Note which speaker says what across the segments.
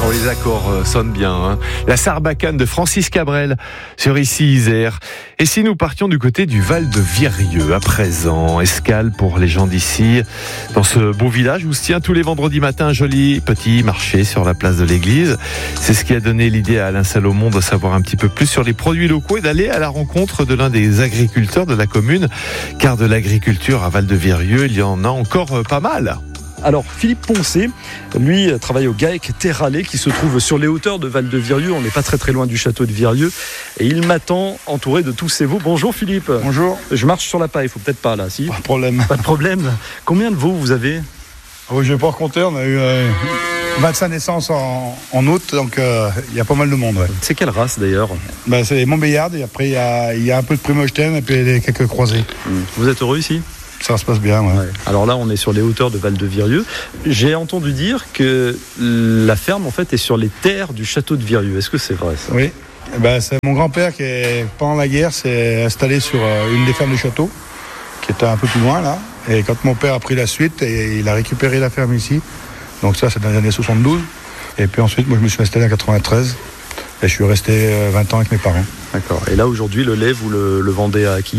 Speaker 1: Oh, les accords sonnent bien. Hein. La Sarbacane de Francis Cabrel sur Issy-Isère. Et si nous partions du côté du Val de Virieu à présent, escale pour les gens d'ici, dans ce beau village où se tient tous les vendredis matins un joli petit marché sur la place de l'église. C'est ce qui a donné l'idée à Alain Salomon de savoir un petit peu plus sur les produits locaux et d'aller à la rencontre de l'un des agriculteurs de la commune. Car de l'agriculture à Val de Virieu, il y en a encore pas mal.
Speaker 2: Alors Philippe Poncé, lui, travaille au GAEC Terralet qui se trouve sur les hauteurs de Val de Virieu. On n'est pas très loin du château de Virieu. Et il m'attend entouré de tous ses veaux. Bonjour Philippe.
Speaker 3: Bonjour.
Speaker 2: Je marche sur la paille, il faut peut-être pas là, si.
Speaker 3: Pas de problème.
Speaker 2: Pas de problème. Combien de veaux vous avez ?
Speaker 3: Je vais pas recompter, on a eu 25 naissances en août, donc il y a pas mal de monde. Ouais.
Speaker 2: C'est quelle race d'ailleurs ?
Speaker 3: C'est les Montbéliardes, et après il y a un peu de Primogène et puis quelques croisés.
Speaker 2: Vous êtes heureux ici ?
Speaker 3: Ça se passe bien, ouais.
Speaker 2: Alors là, on est sur les hauteurs de Val de Virieu. J'ai entendu dire que la ferme, en fait, est sur les terres du château de Virieu. Est-ce que c'est vrai, ça ?
Speaker 3: Oui. C'est mon grand-père qui, pendant la guerre, s'est installé sur une des fermes du château, qui était un peu plus loin, là. Et quand mon père a pris la suite, il a récupéré la ferme ici. Donc ça, c'est dans les années 72. Et puis ensuite, moi, je me suis installé en 93. Et je suis resté 20 ans avec mes parents.
Speaker 2: D'accord. Et là, aujourd'hui, le lait, vous le vendez à qui ?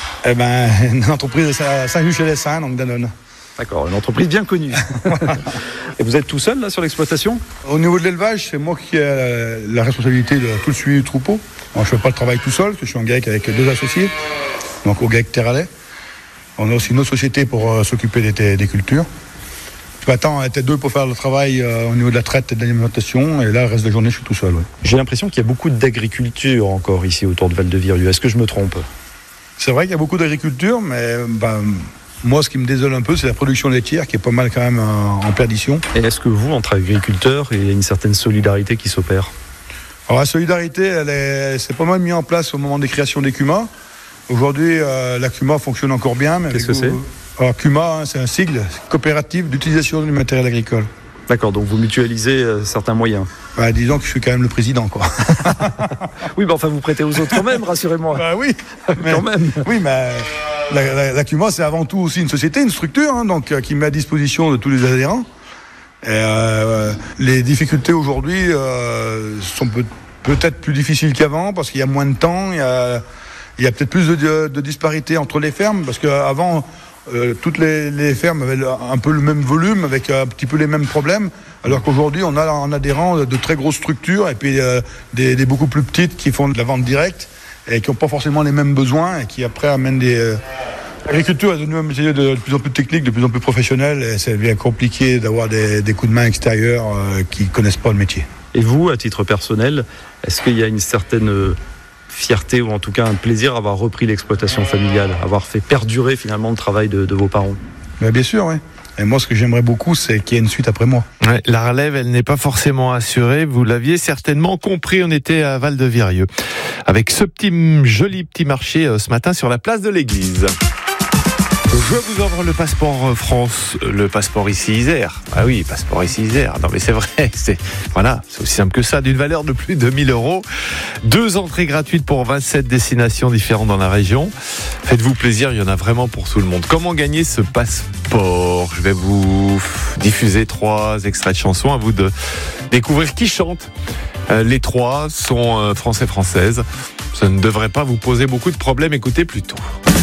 Speaker 3: Une entreprise à Saint-Just-chez-les-Saints, donc Danone. D'accord,
Speaker 2: une entreprise bien connue. Et vous êtes tout seul là sur l'exploitation ?
Speaker 3: Au niveau de l'élevage, c'est moi qui ai la responsabilité de tout le suivi du troupeau. Alors, je ne fais pas le travail tout seul, parce que je suis en GAEC avec 2 associés, donc au GAEC Terralet. On a aussi une autre société pour s'occuper des cultures. Ce matin, on était 2 pour faire le travail au niveau de la traite et de l'alimentation, et là, le reste de la journée, je suis tout seul. Ouais.
Speaker 2: J'ai l'impression qu'il y a beaucoup d'agriculture encore ici autour de Val de Virieu. Est-ce que je me trompe ?
Speaker 3: C'est vrai qu'il y a beaucoup d'agriculture, mais moi, ce qui me désole un peu, c'est la production laitière qui est pas mal quand même en perdition.
Speaker 2: Et est-ce que vous, entre agriculteurs, il y a une certaine solidarité qui s'opère ?
Speaker 3: Alors, la solidarité, c'est pas mal mis en place au moment des créations des CUMA. Aujourd'hui, la CUMA fonctionne encore bien. Mais
Speaker 2: qu'est-ce que c'est ?
Speaker 3: Alors, CUMA, c'est un sigle, coopérative d'utilisation du matériel agricole.
Speaker 2: D'accord, donc vous mutualisez certains moyens.
Speaker 3: Disons que je suis quand même le président, quoi.
Speaker 2: Oui, mais enfin, vous prêtez aux autres quand même, rassurez-moi.
Speaker 3: Oui, mais, quand même. Oui, mais la CUMA, c'est avant tout aussi une société, une structure, donc qui met à disposition de tous les adhérents. Et, les difficultés aujourd'hui sont peut-être plus difficiles qu'avant, parce qu'il y a moins de temps, il y a peut-être plus de disparités entre les fermes, parce qu'avant... toutes les fermes avaient un peu le même volume, avec un petit peu les mêmes problèmes, alors qu'aujourd'hui on a en adhérent de très grosses structures et puis des beaucoup plus petites qui font de la vente directe et qui n'ont pas forcément les mêmes besoins et qui après amènent l'agriculture est devenue un métier de plus en plus technique, de plus en plus professionnel, et c'est bien compliqué d'avoir des coups de main extérieurs qui ne connaissent pas le métier.
Speaker 2: Et vous, à titre personnel, est-ce qu'il y a une certaine fierté ou en tout cas un plaisir à avoir repris l'exploitation familiale, avoir fait perdurer finalement le travail de vos parents ?
Speaker 3: Bien sûr, oui. Et moi, ce que j'aimerais beaucoup, c'est qu'il y ait une suite après moi.
Speaker 1: Ouais, la relève, elle n'est pas forcément assurée. Vous l'aviez certainement compris, on était à Val de Virieu avec ce joli petit marché ce matin sur la place de l'église. Je vous offre le passeport France, le passeport Issy-Isère. Ah oui, passeport Issy-Isère. Non mais c'est vrai, c'est aussi simple que ça, d'une valeur de plus de 1 000 €. 2 entrées gratuites pour 27 destinations différentes dans la région. Faites-vous plaisir, il y en a vraiment pour tout le monde. Comment gagner ce passeport ? Je vais vous diffuser 3 extraits de chansons, à vous de découvrir qui chante. Les 3 sont français-françaises. Ça ne devrait pas vous poser beaucoup de problèmes, écoutez plutôt.